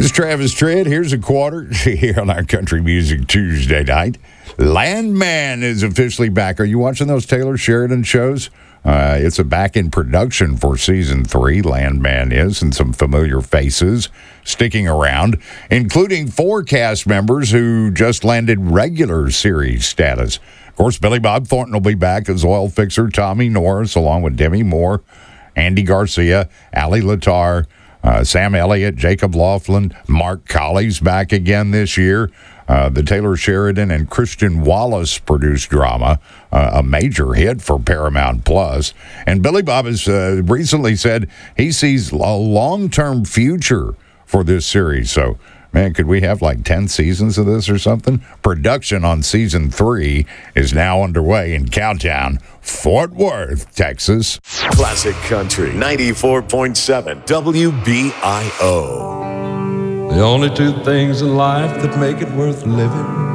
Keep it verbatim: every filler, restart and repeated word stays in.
It's Travis Tritt. Here's a quarter here on our Country Music Tuesday night. Landman is officially back. Are you watching those Taylor Sheridan shows? Uh, it's a back in production for season three. Landman is, and some familiar faces sticking around, including four cast members who just landed regular series status. Of course, Billy Bob Thornton will be back as oil fixer. Tommy Norris, along with Demi Moore, Andy Garcia, Ali Latar, Uh, Sam Elliott, Jacob Laughlin, Mark Colley's back again this year. Uh, the Taylor Sheridan and Christian Wallace produced drama, uh, a major hit for Paramount Plus. And Billy Bob has uh, recently said he sees a long-term future for this series. So, man, could we have like ten seasons of this or something? Production on season three is now underway in Cowtown, Fort Worth, Texas. Classic Country ninety-four point seven W B I O. The only two things in life that make it worth living